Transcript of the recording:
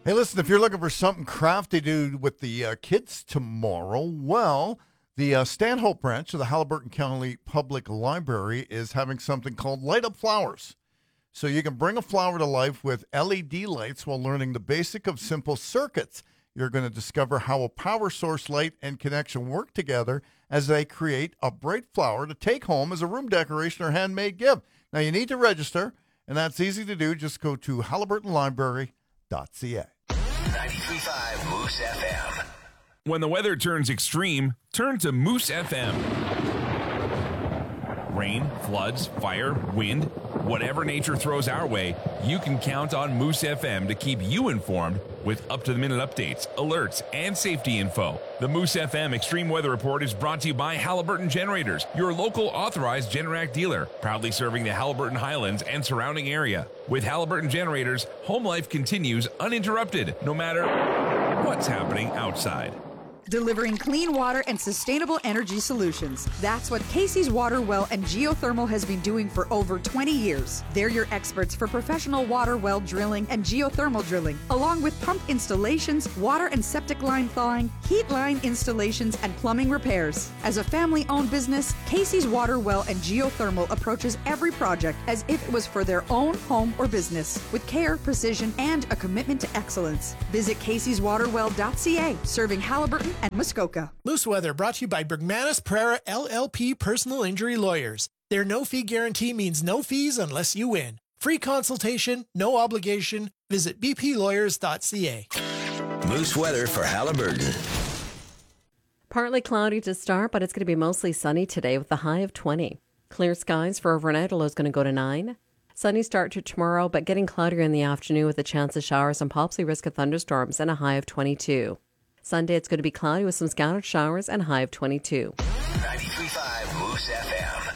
Hey, listen, if you're looking for something crafty to do with the kids tomorrow, well, the Stanhope branch of the Haliburton County Public Library is having something called Light Up Flowers. So you can bring a flower to life with LED lights while learning the basic of simple circuits. You're going to discover how a power source, light, and connection work together as they create a bright flower to take home as a room decoration or handmade gift. Now, you need to register, and that's easy to do. Just go to haliburtonlibrary.ca. 93.5 Moose FM. When the weather turns extreme, turn to Moose FM. Rain, floods, fire, wind, whatever nature throws our way, you can count on Moose FM to keep you informed with up-to-the-minute updates, alerts, and safety info. The Moose FM Extreme Weather Report is brought to you by Haliburton Generators, your local authorized Generac dealer, proudly serving the Haliburton Highlands and surrounding area. With Haliburton Generators, home life continues uninterrupted, no matter what's happening outside. Delivering clean water and sustainable energy solutions. That's what Casey's Water Well and Geothermal has been doing for over 20 years. They're your experts for professional water well drilling and geothermal drilling, along with pump installations, water and septic line thawing, heat line installations, and plumbing repairs. As a family-owned business, Casey's Water Well and Geothermal approaches every project as if it was for their own home or business, with care, precision, and a commitment to excellence. Visit caseyswaterwell.ca, serving Haliburton and Muskoka. Moose Weather brought to you by Bergmanis Pereira LLP Personal Injury Lawyers. Their no-fee guarantee means no fees unless you win. Free consultation, no obligation. Visit bplawyers.ca. Moose weather for Haliburton. Partly cloudy to start, but it's going to be mostly sunny today with a high of 20. Clear skies for overnight, low is going to go to 9. Sunny start to tomorrow, but getting cloudier in the afternoon with a chance of showers and possibly risk of thunderstorms and a high of 22. Sunday, it's going to be cloudy with some scattered showers and a high of 22. 93.5 Moose FM.